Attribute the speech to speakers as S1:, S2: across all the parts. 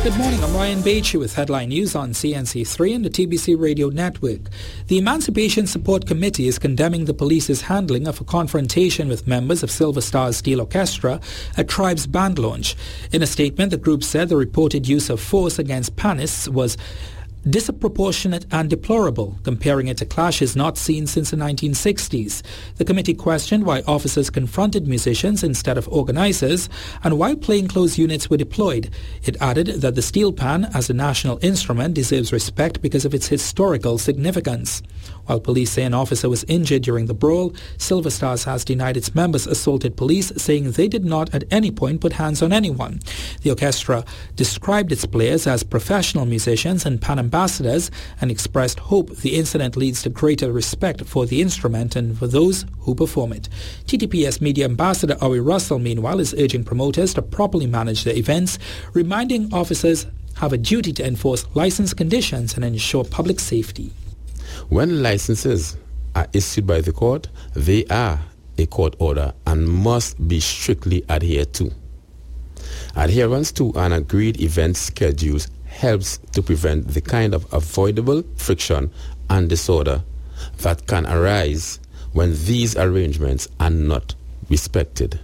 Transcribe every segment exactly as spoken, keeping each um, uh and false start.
S1: Good morning, I'm Ryan Beachy with headline news on C N C three and the T B C Radio Network. The Emancipation Support Committee is condemning the police's handling of a confrontation with members of Silver Star Steel Orchestra at Tribe's band launch. In a statement, the group said the reported use of force against panists was disproportionate and deplorable, comparing it to clashes not seen since the nineteen sixties. The committee questioned why officers confronted musicians instead of organizers and why plainclothes units were deployed. It added that the steel pan, as a national instrument, deserves respect because of its historical significance. While police say an officer was injured during the brawl, Silver Stars has denied its members assaulted police, saying they did not at any point put hands on anyone. The orchestra described its players as professional musicians and pan ambassadors and expressed hope the incident leads to greater respect for the instrument and for those who perform it. T T P S Media Ambassador Howie Russell, meanwhile, is urging promoters to properly manage their events, reminding officers have a duty to enforce license conditions and ensure public safety.
S2: When licenses are issued by the court, they are a court order and must be strictly adhered to. Adherence to an agreed event schedules helps to prevent the kind of avoidable friction and disorder that can arise when these arrangements are not respected.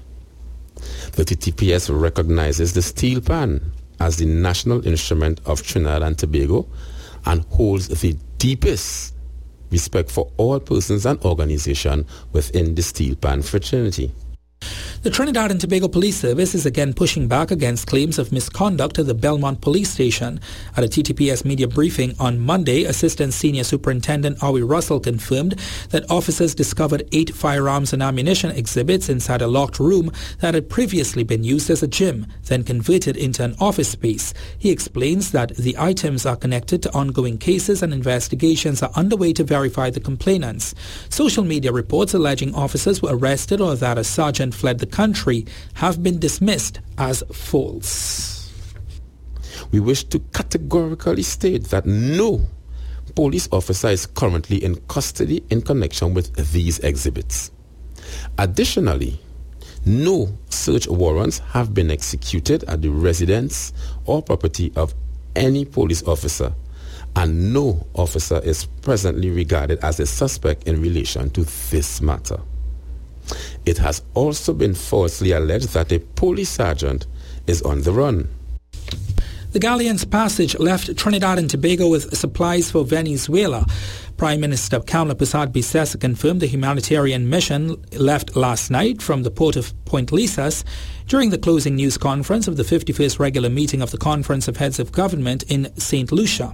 S2: The T T P S recognizes the steel pan as the national instrument of Trinidad and Tobago and holds the deepest respect for all persons and organizations within the steel pan fraternity.
S1: The Trinidad and Tobago Police Service is again pushing back against claims of misconduct at the Belmont Police Station. At a T T P S media briefing on Monday, Assistant Senior Superintendent Howie Russell confirmed that officers discovered eight firearms and ammunition exhibits inside a locked room that had previously been used as a gym, then converted into an office space. He explains that the items are connected to ongoing cases and investigations are underway to verify the complainants. Social media reports alleging officers were arrested or that a sergeant fled the country have been dismissed as false.
S2: We wish to categorically state that no police officer is currently in custody in connection with these exhibits. Additionally, no search warrants have been executed at the residence or property of any police officer, and no officer is presently regarded as a suspect in relation to this matter. It has also been falsely alleged that a police sergeant is on the run.
S1: The Galleon's Passage left Trinidad and Tobago with supplies for Venezuela. Prime Minister Kamla Persad-Bissessar confirmed the humanitarian mission left last night from the port of Point Lisas during the closing news conference of the fifty-first regular meeting of the Conference of Heads of Government in Saint Lucia.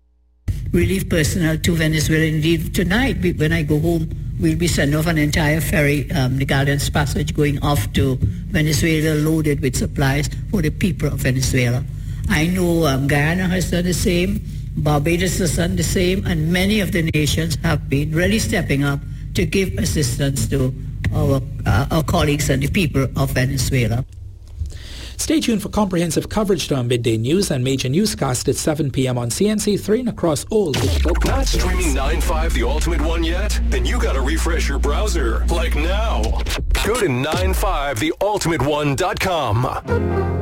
S3: Relief personnel to Venezuela. Indeed, tonight when I go home, we'll be sending off an entire ferry, um, the Galleon's Passage, going off to Venezuela loaded with supplies for the people of Venezuela. I know um, Guyana has done the same, Barbados has done the same, and many of the nations have been really stepping up to give assistance to our, uh, our colleagues and the people of Venezuela.
S1: Stay tuned for comprehensive coverage to our midday news and major newscast at seven p.m. on C N C three and across all digital platforms.
S4: Not streaming nine five The Ultimate One yet? Then you gotta refresh your browser, like now. Go to nine five the ultimate one dot com.